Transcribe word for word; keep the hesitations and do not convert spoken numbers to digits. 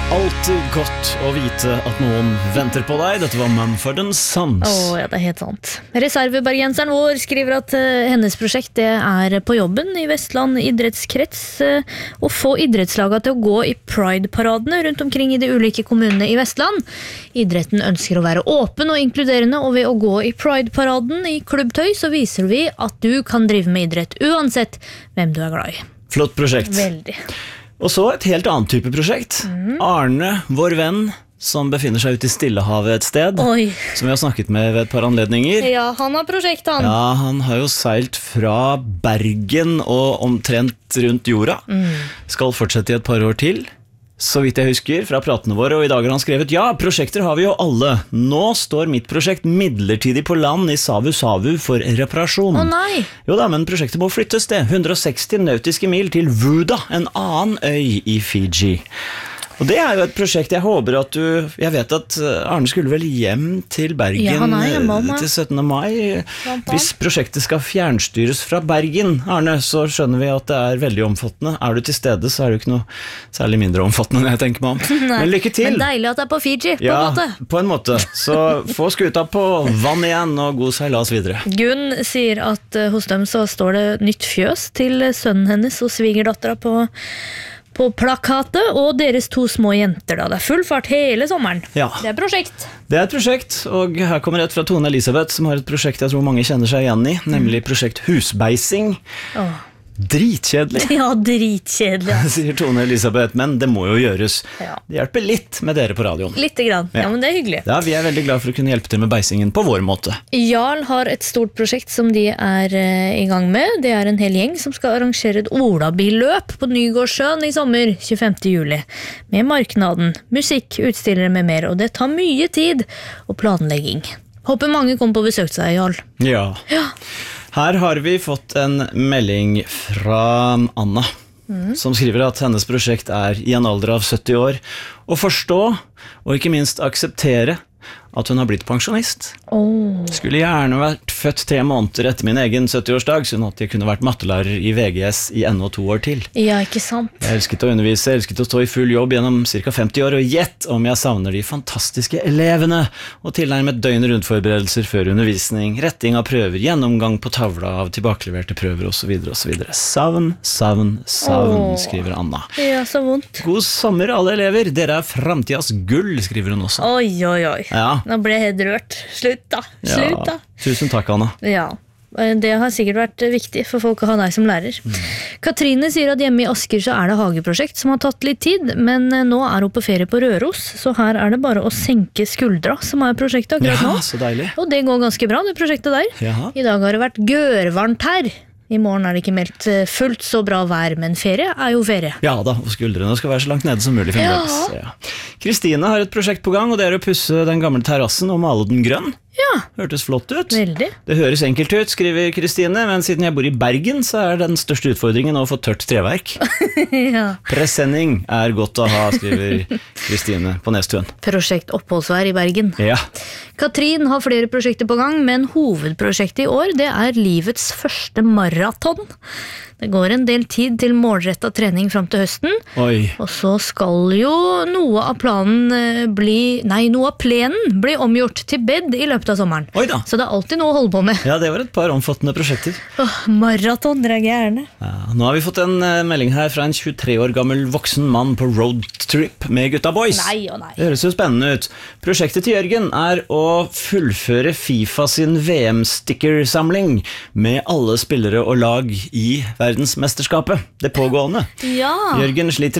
alltid godt å vite at noen venter på deg. Dette var Mumford and Sons. Åh, ja, det er helt sant. Reservebergenseren vår skriver at uh, hennes prosjekt det er på jobben i Vestland idrettskrets uh, å få idrettslaget til å gå i Pride-paradene rundt omkring i de ulike kommunene i Vestland. Idretten ønsker å være åpen og inkluderende, og ved å gå i Pride-paraden i klubbtøy så viser vi at du kan drive med idrett uansett hvem du er glad i. Flott prosjekt. Veldig. Og så et helt annet type prosjekt. Mm. Arne, vår venn, som befinner seg ute i Stillehavet et sted. Oi. Som vi har snakket med ved et par anledninger. Ja, han har prosjekt, han. Ja, han har jo seilt fra Bergen og omtrent rundt jorda. Mm. Skal fortsette i et par år til. Så vidt jeg husker fra pratene våre, og i dag har han skrevet: ja, prosjekter har vi jo alle. Nå står mitt prosjekt midlertidig på land i Savu Savu for reparasjon. Å nei! Jo da, men prosjektet må flyttes det. hundre og seksti nautiske mil til Vuda, en annen øy i Fiji. Og det er jo et prosjekt jeg håper at du... Jeg vet at Arne skulle vel hjem til Bergen ja, han er hjemme, til syttende mai. Hvis prosjektet skal fjernstyres fra Bergen, Arne, så skjønner vi at det er veldig omfattende. Er du til stede, så er det jo ikke noe særlig mindre omfattende enn jeg tenker meg om. Nei, men lykke til! Men deilig at det er på Fiji, på ja, en måte. på en måte. Så få skuta på vann igjen, og god seilas videre. Gunn sier at uh, hos dem så står det nytt fjøs til sønnen hennes og svigerdattera på... på plakatet, og deres to små jenter da. Det er full fart hele sommeren. Ja. Det er prosjekt. Det er et prosjekt, og her kommer et fra Tone Elisabeth, som har et prosjekt jeg tror mange kjenner seg igjen i, nemlig prosjekt husbeising. Åh. Dritkjedelig. Ja, dritkjedelig. Sier Tone Elisabeth, men det må jo gjøres. Ja. Det hjelper litt med dere på radioen. Litte grann, ja. Ja. Men det er hyggelig. Ja, vi er veldig glad for å kunne hjelpe til med beisingen på vår måte. Jarl har et stort prosjekt som de er uh, i gang med. Det er en hel gjeng som skal arrangere et olabilløp på Nygårdsjøen i sommer, tjuefemte juli. Med marknaden, musikk, utstillere med mer, og det tar mye tid og planlegging. Håper mange kommer på besøk til deg, Jarl. Ja. Ja. Her har vi fått en melding fra Anna, mm. som skriver at hennes prosjekt er i en alder av sytti år å forstå, og ikke minst akseptere, at hun har blitt pensjonist. Oh. Skulle gjerne vært født tre måneder etter min egen sytti-årsdag, sånn at jeg kunne vært mattelærer i V G S i enda to år til. Ja, ikke sant? Jeg elsket å undervise, jeg elsket å stå i full jobb gjennom ca. femti år, og gjett om jeg savner de fantastiske elevene, og tilnærmet døgn rundt forberedelser før undervisning, retting av prøver, gjennomgang på tavla av tilbakeleverte prøver, og så videre, og så videre. Savn, savn, savn, oh. skriver Anna. Ja, så vondt. God sommer, alle elever. Dere er fremtidas gull, skriver hun også. Oi, oi, oi. Ja. Nå ble jeg helt rørt. Slutt da, slutt da. Ja, tusen takk, Anna. Ja, det har sikkert vært viktig for folk å ha deg som lærer. Mm. Katrine sier at hjemme i Asker så er det hageprosjekt som har tatt litt tid, men nå er hun på ferie på Røros, så her er det bare å senke skuldra som er prosjektet akkurat ja, nå. Så deilig. Og det går ganske bra, det prosjektet der. Ja. I dag har det vært gørvarmt her. I morgen er det ikke meldt fullt så bra vær, men ferie er jo ferie. Ja da, og skuldrene skal være så langt nede som mulig. Ja. Kristine har et prosjekt på gang, og det er å pusse den gamle terrassen og male den grønn. Ja. Hørtes flott ut. Veldig. Det høres enkelt ut, skriver Kristine, men siden jeg bor i Bergen, så er den største utfordringen å få tørt treverk. Ja. Presenning er godt å ha, skriver Kristine på Nestuen. Prosjekt oppholdsvær i Bergen. Ja. Katrin har flere prosjekter på gang, men hovedprosjektet i år, det er livets første maraton. Det går en del tid til målrettet trening frem til høsten. Oi. Og så skal jo noe av planen bli, nei, noe av plenen bli omgjort til bed i løpet av sommeren. Oi da. Så det er alltid noe å holde på med. Ja, det var et par omfattende prosjekter. Åh, maraton, dere er gjerne. Ja, nå har vi fått en uh, melding her fra en tjuetre år gammel voksen mann på roadtrip med gutta boys. Nei og nei. Det høres jo spennende ut. Prosjektet til Jørgen er å fullføre FIFA sin V M-stickersamling med alle spillere og lag i verdensmesterskapet, det pågående. Ja. Jørgen sliter